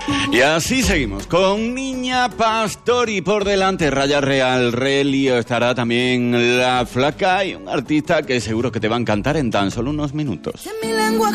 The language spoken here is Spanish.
Y así seguimos con Niña Pastori por delante, Raya Real, Relio, estará también La Flaca y un artista que seguro que te va a encantar en tan solo unos minutos.